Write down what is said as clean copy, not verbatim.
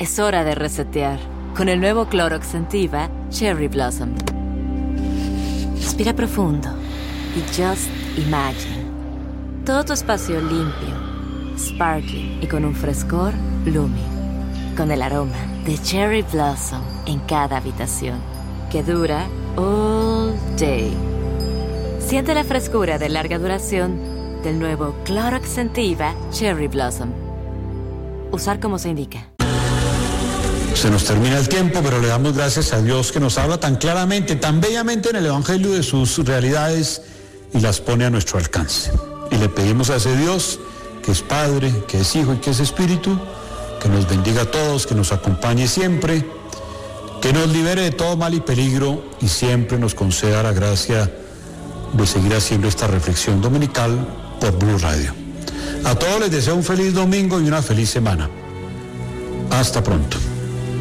Es hora de resetear con el nuevo Clorox Scentiva Cherry Blossom. Respira profundo y just imagine. Todo tu espacio limpio, sparkling y con un frescor blooming. Con el aroma de Cherry Blossom en cada habitación, que dura all day. Siente la frescura de larga duración del nuevo Clorox Scentiva Cherry Blossom. Usar como se indica. Se nos termina el tiempo, pero le damos gracias a Dios que nos habla tan claramente, tan bellamente en el Evangelio de sus realidades y las pone a nuestro alcance. Y le pedimos a ese Dios, que es Padre, que es Hijo y que es Espíritu, que nos bendiga a todos, que nos acompañe siempre, que nos libere de todo mal y peligro y siempre nos conceda la gracia de seguir haciendo esta reflexión dominical por Blue Radio. A todos les deseo un feliz domingo y una feliz semana. Hasta pronto.